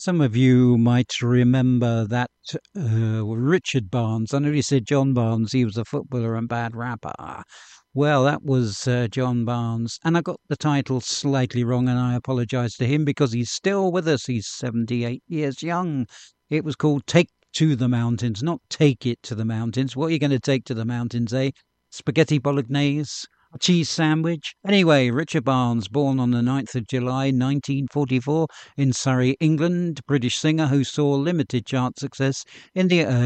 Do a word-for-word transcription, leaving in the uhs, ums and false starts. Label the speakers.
Speaker 1: Some of you might remember that uh, Richard Barnes. I know you said John Barnes, he was a footballer and bad rapper. Well, that was uh, John Barnes. And I got the title slightly wrong, and I apologise to him because he's still with us. He's seventy-eight years young. It was called Take to the Mountains, not Take It to the Mountains. What are you going to take to the mountains, eh? Spaghetti bolognese? A cheese sandwich? Anyway, Richard Barnes, born on the ninth of July nineteen forty-four in Surrey, England, British singer who saw limited chart success in the early